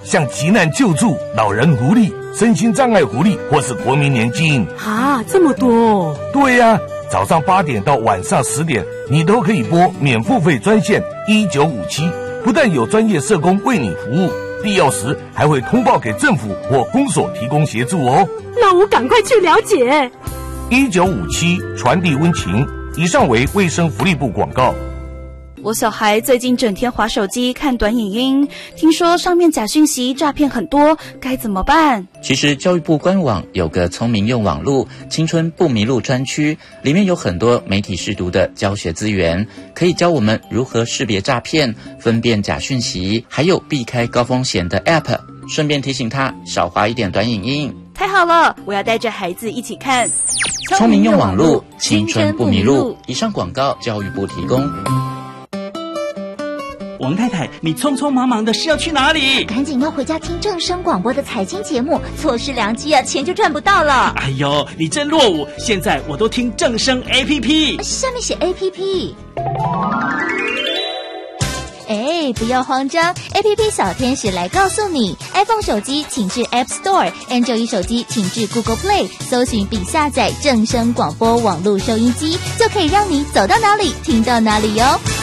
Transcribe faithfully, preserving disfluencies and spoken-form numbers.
像急难救助、老人福利、身心障碍福利或是国民年金。 啊，这么多哦！ 对呀、啊，早上八点到晚上十点，你都可以拨免付费专线一九五七，不但有专业社工为你服务，必要时还会通报给政府或公所提供协助哦。 那我赶快去了解。 一九五七传递温情，以上为卫生福利部广告。 我小孩最近整天滑手机看短影音，听说上面假讯息诈骗很多，该怎么办？ 其实教育部官网有个聪明用网路青春不迷路专区，里面有很多媒体识读的教学资源，可以教我们如何识别诈骗、分辨假讯息，还有避开高风险的 App， 顺便提醒他少滑一点短影音。 太好了，我要带着孩子一起看聪明用网路青春不迷路。以上广告教育部提供。 王太太，你匆匆忙忙的是要去哪里？ 赶紧要回家听正声广播的财经节目，错失良机啊，钱就赚不到了。 哎呦，你真落伍！现在我都听正声 A P P， 下面写 A P P。哎，不要慌张 ，A P P 小天使来告诉你 ，iPhone 手机请至 App Store，Android 手机请至 Google Play， 搜寻并下载正声广播网络收音机，就可以让你走到哪里听到哪里哟。